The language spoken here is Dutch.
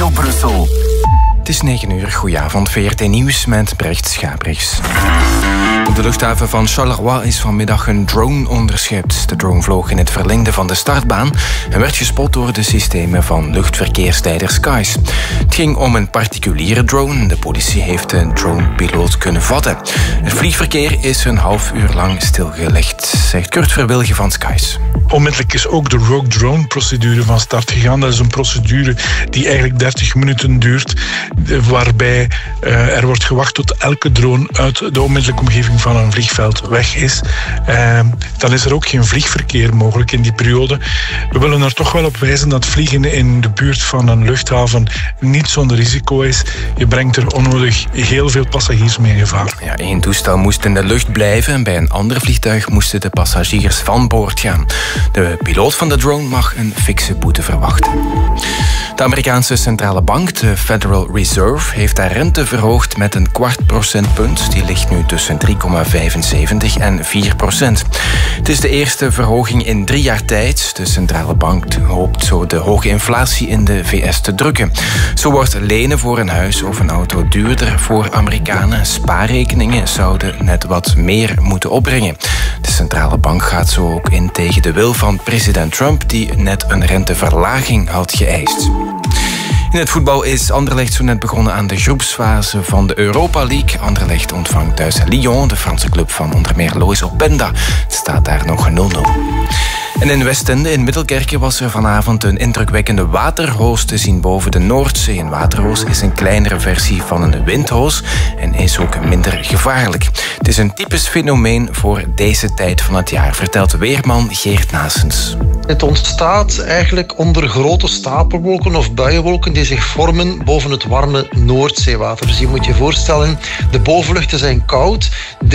Radio Brussel. Het is 9 uur, goedenavond, VRT Nieuws met Brecht Schabrichs. Op de luchthaven van Charleroi is vanmiddag een drone onderschept. De drone vloog in het verlengde van de startbaan en werd gespot door de systemen van luchtverkeersleider Skies. Het ging om een particuliere drone. De politie heeft de dronepiloot kunnen vatten. Het vliegverkeer is een half uur lang stilgelegd, zegt Kurt Verwilgen van Skies. Onmiddellijk is ook de Rogue Drone-procedure van start gegaan. Dat is een procedure die eigenlijk 30 minuten duurt, waarbij er wordt gewacht tot elke drone uit de onmiddellijke omgeving van een vliegveld weg is. Dan is er ook geen vliegverkeer mogelijk in die periode. We willen er toch wel op wijzen dat vliegen in de buurt van een luchthaven niet zonder risico is. Je brengt er onnodig heel veel passagiers mee in gevaar. Ja, één toestel moest in de lucht blijven en bij een ander vliegtuig moesten de passagiers van boord gaan. De piloot van de drone mag een fikse boete verwachten. De Amerikaanse centrale bank, de Federal Reserve, heeft haar rente verhoogd met een 0,25 procentpunt. Die ligt nu tussen 3,75 en 4%. Het is de eerste verhoging in 3 jaar tijd. De centrale bank hoopt zo de hoge inflatie in de VS te drukken. Zo wordt lenen voor een huis of een auto duurder voor Amerikanen. Spaarrekeningen zouden net wat meer moeten opbrengen. De centrale bank gaat zo ook in tegen de wil van president Trump, die net een renteverlaging had geëist. In het voetbal is Anderlecht zo net begonnen aan de groepsfase van de Europa League. Anderlecht ontvangt thuis Lyon, de Franse club van onder meer Lois Openda. Het staat daar nog 0-0. En in Westende, in Middelkerke, was er vanavond een indrukwekkende waterhoos te zien boven de Noordzee. Een waterhoos is een kleinere versie van een windhoos en is ook minder gevaarlijk. Het is een typisch fenomeen voor deze tijd van het jaar, vertelt weerman Geert Naessens. Het ontstaat eigenlijk onder grote stapelwolken of buienwolken die zich vormen boven het warme Noordzeewater. Dus je moet je voorstellen, de bovenluchten zijn koud.